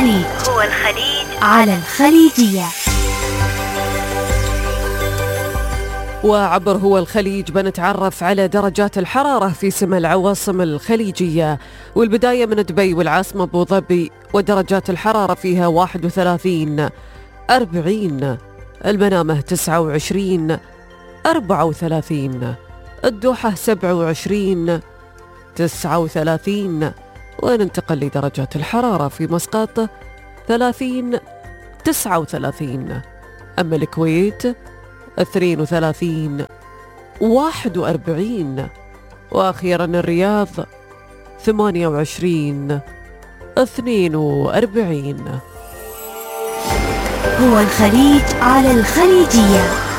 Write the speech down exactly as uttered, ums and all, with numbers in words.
الخليج هو الخليج على الخليجية. وعبر هو الخليج بنتعرف على درجات الحرارة في سما العواصم الخليجية، والبداية من دبي والعاصمة أبو ظبي، ودرجات الحرارة فيها واحد وثلاثين، أربعين، المنامة تسعة وعشرين، أربعة وثلاثين، الدوحة سبعة وعشرين، تسعة وثلاثين، وننتقل لدرجات الحرارة في مسقط ثلاثين، تسعة وثلاثين، أما الكويت اثنين وثلاثين، واحد وأربعين، وأخيرا الرياض ثمانية وعشرين، اثنين وأربعين. هو الخليج على الخليجية.